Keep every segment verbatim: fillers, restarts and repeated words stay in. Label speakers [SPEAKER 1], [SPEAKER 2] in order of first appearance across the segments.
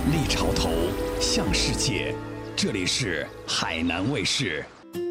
[SPEAKER 1] 立潮头，向世界。这里是海南卫视。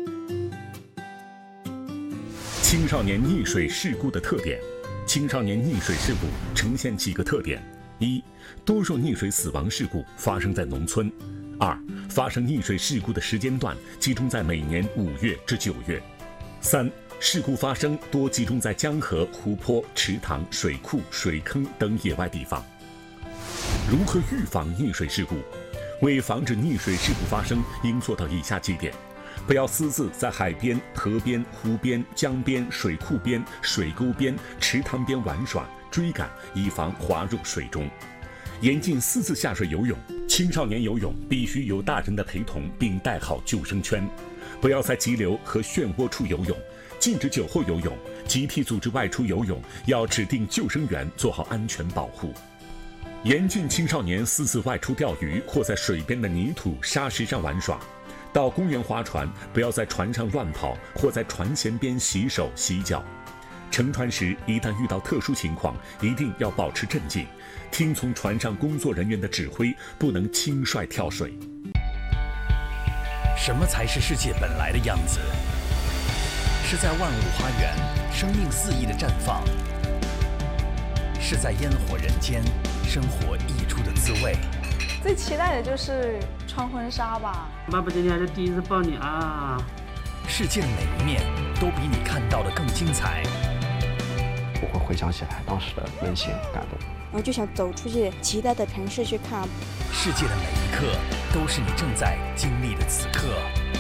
[SPEAKER 2] 青少年溺水事故的特点。青少年溺水事故呈现几个特点：一、多数溺水死亡事故发生在农村；二、发生溺水事故的时间段集中在每年五月至九月；三、事故发生多集中在江河、湖泊、池塘、水库、水坑等野外地方。如何预防溺水事故？为防止溺水事故发生，应做到以下几点：不要私自在海边、河边、湖边、江边、水库边、水沟边、池塘边玩耍、追赶，以防滑入水中。严禁私自下水游泳，青少年游泳必须有大人的陪同，并带好救生圈。不要在急流和漩涡处游泳，禁止酒后游泳。集体组织外出游泳，要指定救生员做好安全保护。严禁青少年私自外出钓鱼或在水边的泥土、沙石上玩耍。到公园划船，不要在船上乱跑或在船舷边洗手洗脚。乘船时，一旦遇到特殊情况，一定要保持镇静，听从船上工作人员的指挥，不能轻率跳水。
[SPEAKER 1] 什么才是世界本来的样子？是在万物花园，生命肆意的绽放；是在烟火人间，生活溢出的滋味。
[SPEAKER 3] 最期待的就是穿婚纱吧。
[SPEAKER 4] 爸爸今天是第一次抱你啊！
[SPEAKER 1] 世界的每一面都比你看到的更精彩。
[SPEAKER 5] 我会回想起来当时的温馨感动。
[SPEAKER 6] 我就想走出去其他的城市去看。
[SPEAKER 1] 世界的每一刻都是你正在经历的此刻。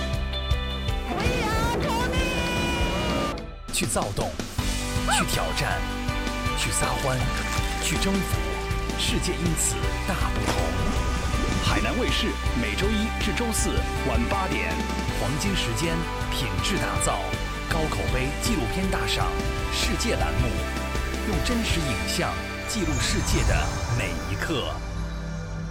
[SPEAKER 1] 去躁动，去挑战，去撒欢，去征服，世界因此大不同。海南卫视每周一至周四晚八点，黄金时间，品质打造，高口碑纪录片大赏世界栏目，用真实影像记录世界的每一刻。